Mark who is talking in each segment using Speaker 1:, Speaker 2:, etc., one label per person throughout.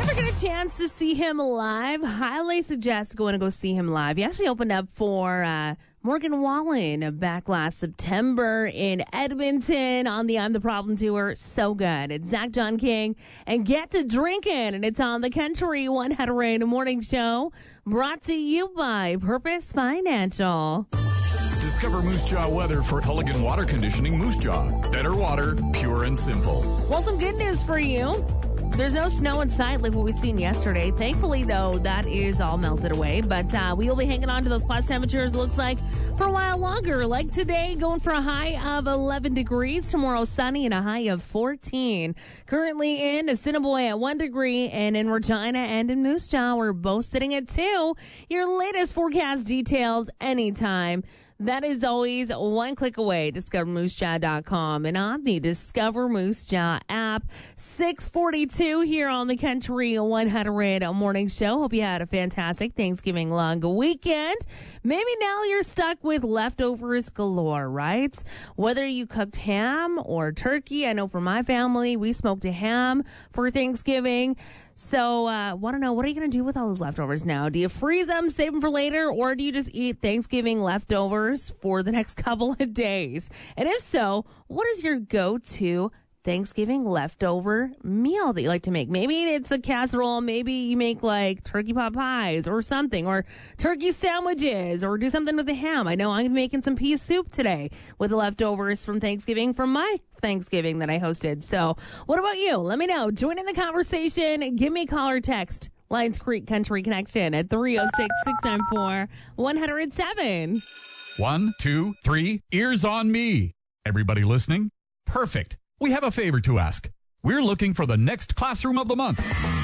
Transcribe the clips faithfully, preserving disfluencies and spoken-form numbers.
Speaker 1: ever get a chance to see him live? Highly suggest going to go see him live. He actually opened up for uh, Morgan Wallen back last September in Edmonton on the I'm the Problem tour. So good. It's Zach John King and Get to Drinking, and it's on the Country one hundred Morning Show, brought to you by Purpose Financial.
Speaker 2: Discover Moose Jaw weather for Culligan Water Conditioning Moose Jaw. Better water, pure and simple.
Speaker 1: Well, some good news for you. There's no snow in sight like what we've seen yesterday. Thankfully, though, that is all melted away. But uh, we will be hanging on to those plus temperatures, it looks like, for a while longer. Like today, going for a high of eleven degrees. Tomorrow, sunny and a high of fourteen. Currently in Assiniboia at one degree, and in Regina and in Moose Jaw, we're both sitting at two. Your latest forecast details anytime. That is always one click away, discover moose jaw dot com, and on the Discover Moose Jaw app. six forty-two here on the Country one hundred Morning Show. Hope you had a fantastic Thanksgiving long weekend. Maybe now you're stuck with leftovers galore, right? Whether you cooked ham or turkey. I know for my family, we smoked a ham for Thanksgiving. So, uh, want to know, what are you going to do with all those leftovers now? Do you freeze them, save them for later, or do you just eat Thanksgiving leftovers for the next couple of days? And if so, what is your go-to Thanksgiving leftover meal that you like to make? Maybe it's a casserole. Maybe you make like turkey pot pies or something, or turkey sandwiches, or do something with the ham. I know I'm making some pea soup today with the leftovers from Thanksgiving from my Thanksgiving that I hosted. So what about you? Let me know. Join in the conversation. Give me a call or text. Lions Creek Country Connection at three oh six, six nine four, one oh seven.
Speaker 2: One, two, three, ears on me. Everybody listening? Perfect. We have a favor to ask. We're looking for the next classroom of the month.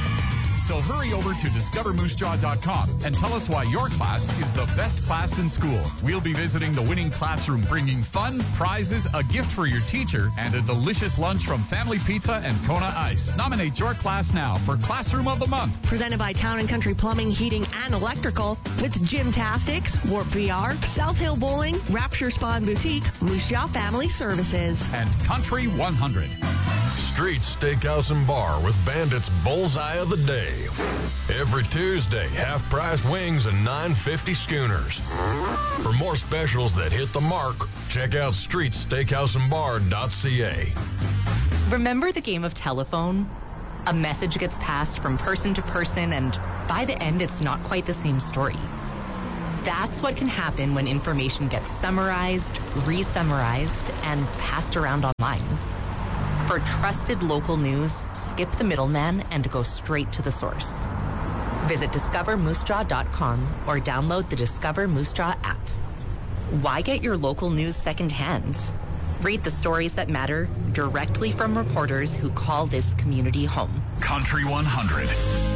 Speaker 2: So hurry over to discover moose jaw dot com and tell us why your class is the best class in school. We'll be visiting the winning classroom, bringing fun, prizes, a gift for your teacher, and a delicious lunch from Family Pizza and Kona Ice. Nominate your class now for Classroom of the Month.
Speaker 3: Presented by Town and Country Plumbing, Heating, and Electrical, with Gymtastics, Warp V R, South Hill Bowling, Rapture Spa and Boutique, Moose Jaw Family Services,
Speaker 2: and Country one hundred.
Speaker 4: Street Steakhouse and Bar with Bandit's Bullseye of the Day. Every Tuesday, half-priced wings and nine fifty schooners. For more specials that hit the mark, check out street steakhouse and bar dot c a.
Speaker 5: Remember the game of telephone? A message gets passed from person to person, and by the end, it's not quite the same story. That's what can happen when information gets summarized, re-summarized, and passed around online. For trusted local news, skip the middleman and go straight to the source. Visit discover moose jaw dot com or download the Discover Moose Jaw app. Why get your local news secondhand? Read the stories that matter directly from reporters who call this community home.
Speaker 2: Country one hundred.